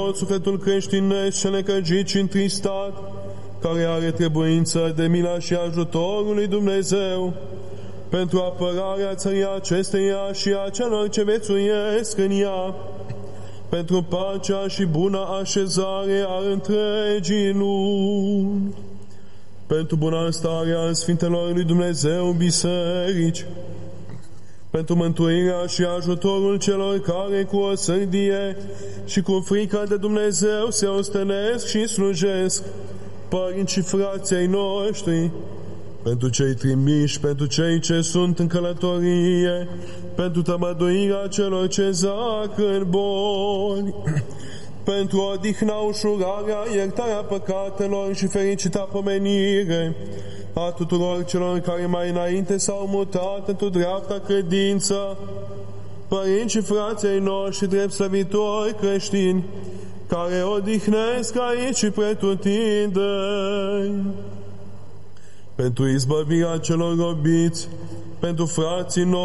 sufletul creștinesc și necăjit și întristat, care are trebuință de mila și ajutorul lui Dumnezeu, pentru apărarea țării acesteia și a celor ce vețuiesc în ea, pentru pacea și buna așezare a întregii lumi, pentru bunăstarea Sfintelor lui Dumnezeu biserici, pentru mântuirea și ajutorul celor care cu o sârdie și cu frica de Dumnezeu se ostenesc și slujesc, părinți și frații ai noștri, pentru cei trimiși, pentru cei ce sunt în călătorie, pentru tămăduirea celor ce zac în boli, pentru odihna, ușurarea, iertarea păcatelor și fericita pomenire a tuturor celor care mai înainte s-au mutat într-o dreapta credință, părinți și frații ai noștri drept slăvitori creștini, care odihnesc aici și pretutindeni, pentru izbăvirea celor robiți, pentru frații noștri,